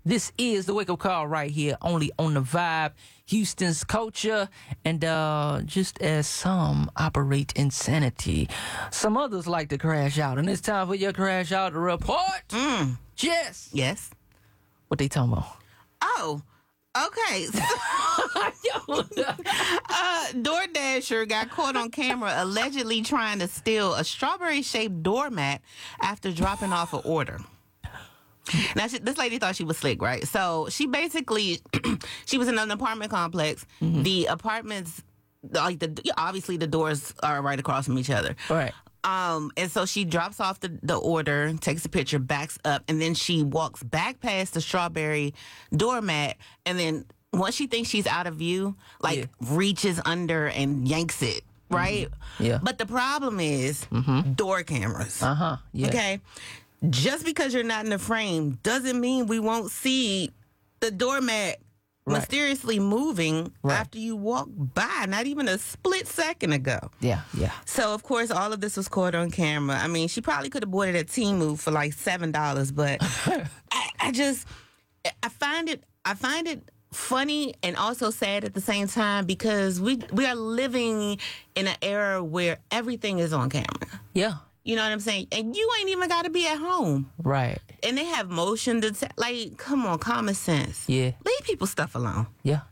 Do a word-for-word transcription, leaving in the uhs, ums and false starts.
This is the Wake Up Call right here, only on the Vibe, Houston's culture. And uh, just as some operate insanity, some others like to crash out. And it's time for your crash out report. Mm. Jess. Yes. What they talking about? Oh, okay. uh, DoorDasher got caught on camera allegedly trying to steal a strawberry-shaped doormat after dropping off an order. Now, she, this lady thought she was slick, right? So she basically, she was in an apartment complex. Mm-hmm. The apartments, like the obviously the doors are right across from each other. Right. Um, and so she drops off the, the order, takes a picture, backs up, and then she walks back past the strawberry doormat, and then once she thinks she's out of view, like yeah. reaches under and yanks it, right? Mm-hmm. Yeah. But the problem is mm-hmm. door cameras. Uh-huh. Yeah. Okay. Just because you're not in the frame doesn't mean we won't see the doormat right. mysteriously moving right. after you walk by, not even a split second ago. Yeah, yeah. So, of course, all of this was caught on camera. I mean, she probably could have bought it at Temu for like seven dollars, but I, I just, I find it, I find it funny and also sad at the same time because we we are living in an era where everything is on camera. Yeah. You know what I'm saying? And you ain't even got to be at home. Right. And they have motion detect. Like, come on, common sense. Yeah. Leave people's stuff alone. Yeah.